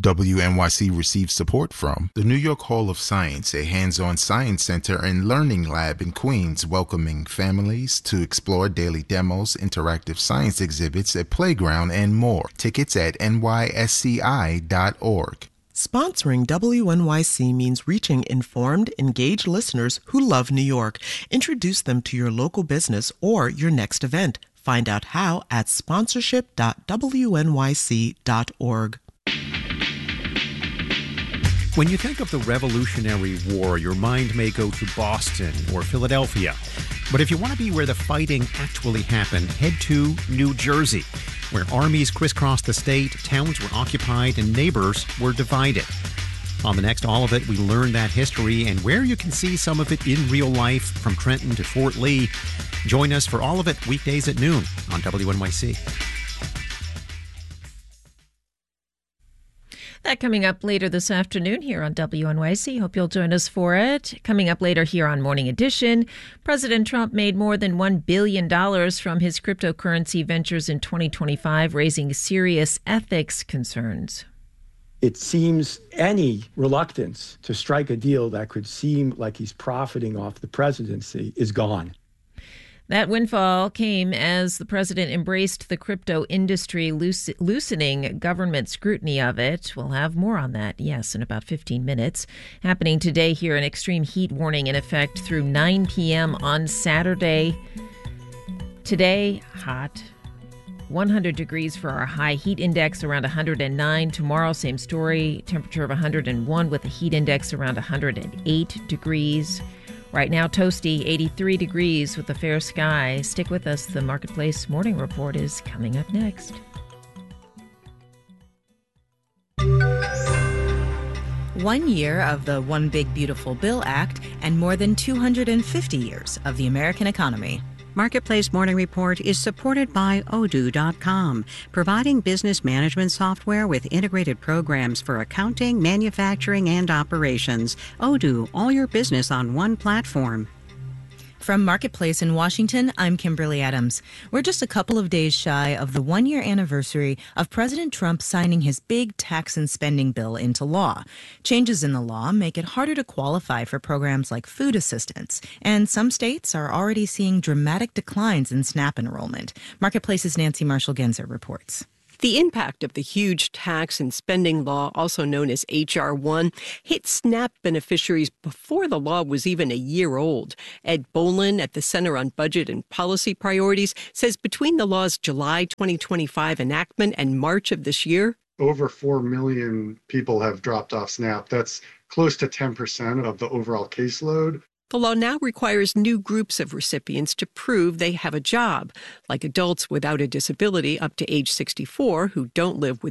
WNYC receives support from the New York Hall of Science, a hands-on science center and learning lab in Queens, welcoming families to explore daily demos, interactive science exhibits, a playground, and more. Tickets at nysci.org. Sponsoring WNYC means reaching informed, engaged listeners who love New York. Introduce them to your local business or your next event. Find out how at sponsorship.wnyc.org. When you think of the Revolutionary War, your mind may go to Boston or Philadelphia. But if you want to be where the fighting actually happened, head to New Jersey, where armies crisscrossed the state, towns were occupied, and neighbors were divided. On the next All of It, we learn that history and where you can see some of it in real life, from Trenton to Fort Lee. Join us for All of It weekdays at noon on WNYC. That coming up later this afternoon here on WNYC. Hope you'll join us for it. Coming up later here on Morning Edition, President Trump made more than $1 billion from his cryptocurrency ventures in 2025, raising serious ethics concerns. It seems any reluctance to strike a deal that could seem like he's profiting off the presidency is gone. That windfall came as the president embraced the crypto industry, loosening government scrutiny of it. We'll have more on that, yes, in about 15 minutes. Happening today here, an extreme heat warning in effect through 9 p.m. on Saturday. Today, hot. 100 degrees for our high, heat index around 109. Tomorrow, same story, temperature of 101 with a heat index around 108 degrees. Right now, toasty, 83 degrees with a fair sky. Stick with us. The Marketplace Morning Report is coming up next. One year of the One Big Beautiful Bill Act and more than 250 years of the American economy. Marketplace Morning Report is supported by Odoo.com, providing business management software with integrated programs for accounting, manufacturing, and operations. Odoo, all your business on one platform. From Marketplace in Washington, I'm Kimberly Adams. We're just a couple of days shy of the one-year anniversary of President Trump signing his big tax and spending bill into law. Changes in the law make it harder to qualify for programs like food assistance, and some states are already seeing dramatic declines in SNAP enrollment. Marketplace's Nancy Marshall-Genzer reports. The impact of the huge tax and spending law, also known as H.R. 1, hit SNAP beneficiaries before the law was even a year old. Ed Bolin at the Center on Budget and Policy Priorities says between the law's July 2025 enactment and March of this year, over 4 million people have dropped off SNAP. That's close to 10% of the overall caseload. the law now requires new groups of recipients to prove they have a job, like adults without a disability up to age 64 who don't live with